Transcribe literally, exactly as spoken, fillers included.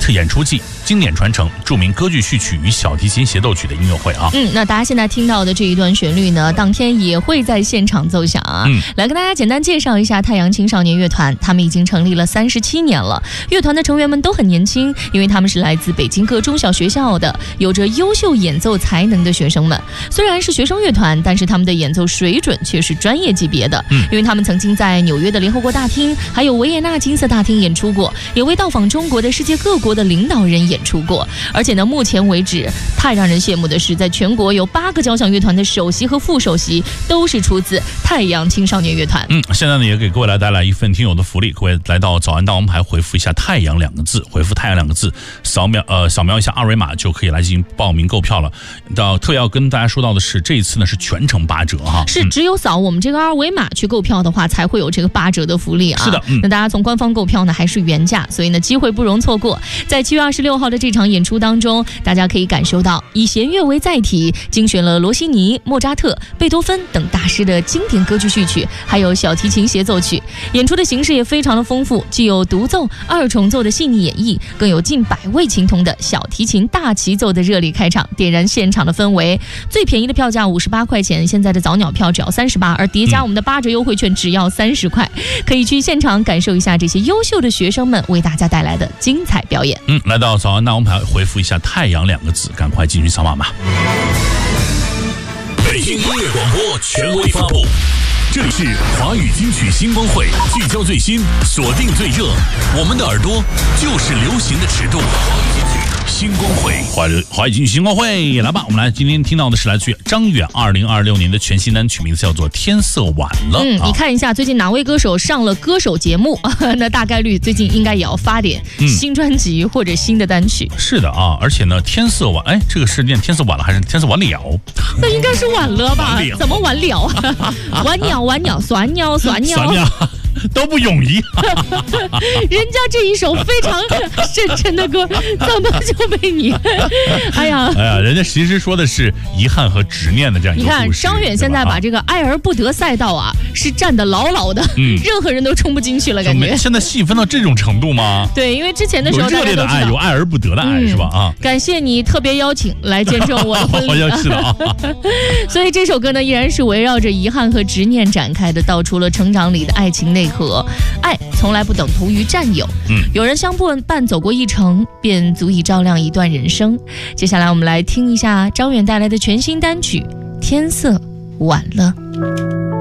演出季经典传承著名歌剧序曲与小提琴协奏曲的音乐会啊。 嗯，那大家现在听到的这一段旋律呢，当天也会在现场奏响啊。嗯，来跟大家简单介绍一下太阳青少年乐团，他们已经成立了三十七年了。乐团的成员们都很年轻，因为他们是来自北京各中小学校的，有着优秀演奏才能的学生们。虽然是学生乐团，但是他们的演奏水准却是专业级别的。嗯，因为他们曾经在纽约的联合国大厅，还有维也纳金色大厅演出过，也为到访中国的世界各国的领导人演出过。而且呢，目前为止，太让人羡慕的是，在全国有八个交响乐团的首席和副首席都是出自太阳青少年乐团。 嗯，现在呢也给各位来带来一份听友的福利，各位来到早安大王牌回复一下太阳两个字，回复太阳两个字，扫描呃扫描一下二维码就可以来进行报名购票了。到特要跟大家说到的是，这一次呢是全程八折哈， 是只有扫我们这个二维码去购票的话，才会有这个八折的福利啊。 是的，嗯， 那大家从官方购票呢还是原价，所以呢机会不容错过。在七月二十六号的这场演出当中，大家可以感受到以弦乐为载体，精选了罗西尼、莫扎特、贝多芬等大师的经典歌剧序曲，还有小提琴协奏曲。演出的形式也非常的丰富，既有独奏、二重奏的细腻演绎，更有近百位琴童的小提琴大齐奏的热烈开场，点燃现场的氛围。最便宜的票价五十八块钱，现在的早鸟票只要三十八，而叠加我们的八折优惠券只要三十块，可以去现场感受一下这些优秀的学生们为大家带来的精彩表演。 嗯，来到早安大王牌回复一下太阳两个字，赶快进去扫码吧。 北京音乐广播权威发布，这里是华语金曲星光会，聚焦最新，锁定最热，我们的耳朵就是流行的尺度。星光会， 华语华语金曲星光会，来吧！我们来今天听到的是来自于张远二零二六年的全新单曲，名字叫做《天色晚了》。 嗯，你看一下最近哪位歌手上了歌手节目，那大概率最近应该也要发点新专辑或者新的单曲。 嗯、是的啊，而且呢，天色晚，哎，这个是念天色晚了还是天色晚了？ 那应该是晚了吧？了怎么晚了？晚鸟晚鸟，酸鸟酸鸟。 酸鸟都不容易， 人家这一首非常深沉的歌，怎么就被你？哎呀， 哎呀，人家其实说的是遗憾和执念的这样一个故事。 你看，张远现在把这个爱而不得赛道啊，是站得牢牢的，嗯，任何人都冲不进去了，感觉。 现在细分到这种程度吗？ 对，因为之前的时候有热烈的爱，有爱而不得的爱，嗯、是吧？啊， 感谢你特别邀请来见证我的婚礼。 我是的啊。 所以这首歌呢，依然是围绕着遗憾和执念展开的，道出了成长里的爱情内。和爱从来不等同于占有，嗯，有人相伴走过一程，便足以照亮一段人生。接下来我们来听一下张远带来的全新单曲《天色晚了》。